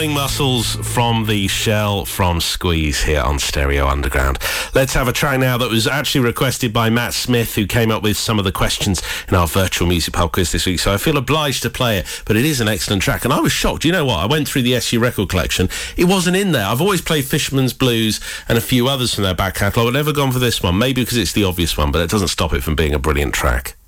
Pulling Muscles from the Shell from Squeeze here on Stereo Underground. Let's have a track now that was actually requested by Matt Smith, who came up with some of the questions in our virtual music pub quiz this week, so I feel obliged to play it, but it is an excellent track. And I was shocked. You know what? I went through the SU record collection. It wasn't in there. I've always played Fisherman's Blues and a few others from their back catalogue. I've never gone for this one, maybe because it's the obvious one, but it doesn't stop it from being a brilliant track.